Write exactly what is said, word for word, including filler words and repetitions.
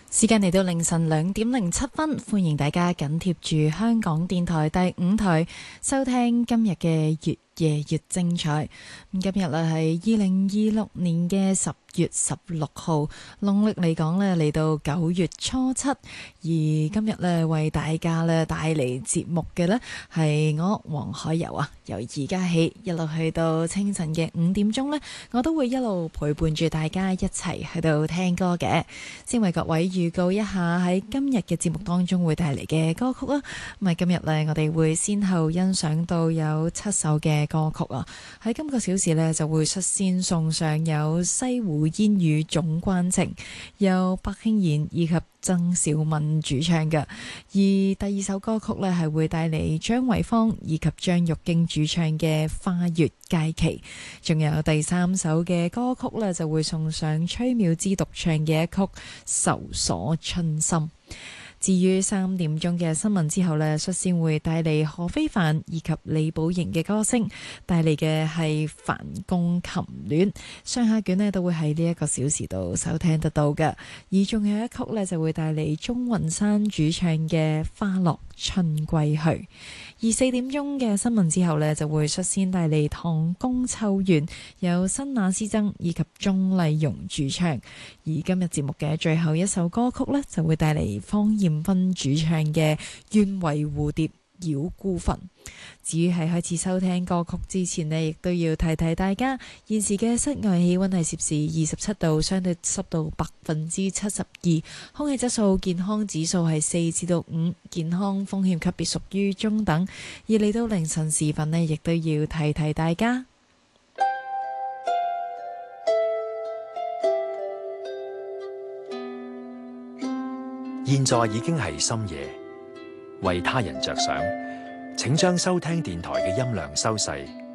時間嚟到凌晨兩點零七分，歡迎大家緊貼住香港電台第五台收聽今日嘅越夜越精彩。咁今日咧係二零二六年嘅十月十六號，農曆嚟講咧嚟到九月初七。而今日咧為大家咧帶嚟節目嘅咧係我黃海柔啊，由而家起一路去到清晨嘅五點鐘咧，我都會一路陪伴住大家一齊去到聽歌嘅。先為各位預告一下喺今日嘅節目當中會帶嚟嘅歌曲啦。咁啊，今日咧我哋會先後欣賞到有七首嘅歌曲啊。喺今個小時咧就會率先送上有西湖煙雨總關情，由白慶賢以及曾小敏主唱嘅。而第二首歌曲咧係會帶嚟張維芳以及張玉京主唱嘅花月佳期。仲有第三首嘅歌曲咧就會送上崔妙芝獨唱嘅一曲愁鎖春心。至於三點鐘嘅新聞之後呢，率先會帶嚟何非凡以及李寶瑩嘅歌聲，帶嚟嘅係梵公琴戀。上下卷呢都會喺呢一個小時度收聽得到嘅。而仲有一曲呢，就會帶嚟鍾雲山主唱嘅花落春歸去。而四點鐘嘅新聞之後呢，就會率先帶嚟唐宮秋月，由新馬師曾以及鍾麗蓉主唱。而今日節目嘅最後一首歌曲呢，就會帶嚟方艷芬主唱嘅《願為蝴蝶繞孤墳》。至於喺開始收聽歌曲之前呢，亦都要提提大家，現時嘅室外氣溫係攝氏二十七度，相對濕度百分之七十二，空氣質素健康指數係四至到五，健康風險級別屬於中等。而嚟到凌晨時分呢，亦都要提提大家。 現在已經係深夜，為他人着想，請將收聽電台嘅音量收細，